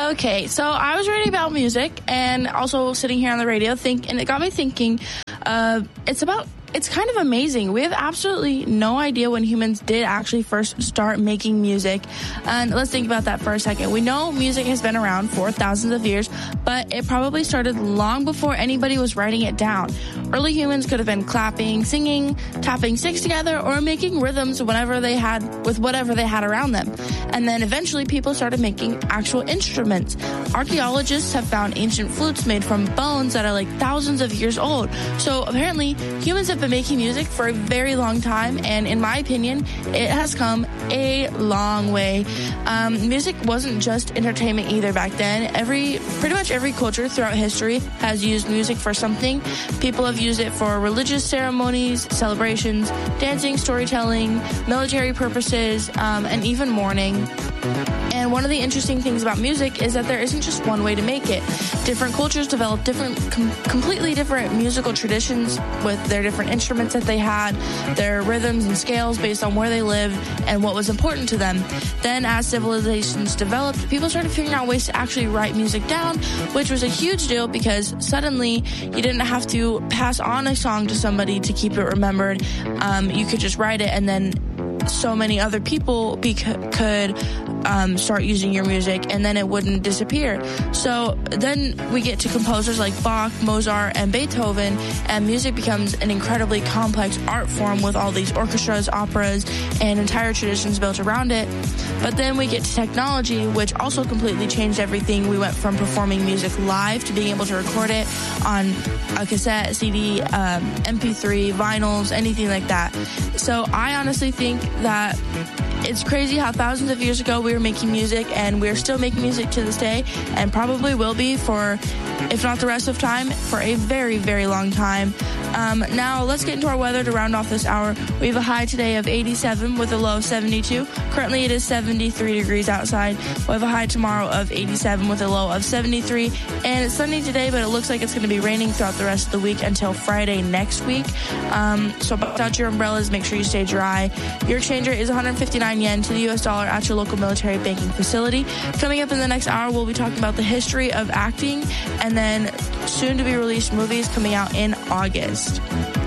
Okay, so I was reading about music and also sitting here on the radio, and it got me thinking. It's kind of amazing. We have absolutely no idea when humans did actually first start making music. And let's think about that for a second. We know music has been around for thousands of years, but it probably started long before anybody was writing it down. Early humans could have been clapping, singing, tapping sticks together, or making rhythms with whatever they had around them. And then eventually people started making actual instruments. Archaeologists have found ancient flutes made from bones that are like thousands of years old. So apparently humans have been making music for a very long time, and in my opinion, it has come a long way. Music wasn't just entertainment either back then. Pretty much every culture throughout history has used music for something. People have used it for religious ceremonies, celebrations, dancing, storytelling, military purposes, and even mourning. And one of the interesting things about music is that there isn't just one way to make it. Different cultures developed completely different musical traditions with their different instruments that they had, their rhythms and scales based on where they lived and what was important to them. Then as civilizations developed, people started figuring out ways to actually write music down, which was a huge deal because suddenly you didn't have to pass on a song to somebody to keep it remembered. You could just write it, and then so many other people could start using your music, and then it wouldn't disappear. So then we get to composers like Bach, Mozart, and Beethoven, and music becomes an incredibly complex art form with all these orchestras, operas, and entire traditions built around it. But then we get to technology, which also completely changed everything. We went from performing music live to being able to record it on a cassette, CD, MP3, vinyls, anything like that. So I honestly think that it's crazy how thousands of years ago we were making music, and we're still making music to this day, and probably will be for, if not the rest of time, for a very, very long time. Now let's get into our weather to round off this hour. We have a high today of 87 with a low of 72. Currently it is 73 degrees outside. We'll have a high tomorrow of 87 with a low of 73. And it's sunny today, but it looks like it's going to be raining throughout the rest of the week until Friday next week. So bust out your umbrellas, make sure you stay dry. Your exchange rate is 159 yen to the US dollar at your local military banking facility. Coming up in the next hour, we'll be talking about the history of acting and then soon to be released movies coming out in August.